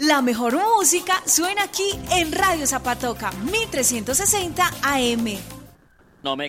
La mejor música suena aquí en Radio Zapatoca 1360 AM.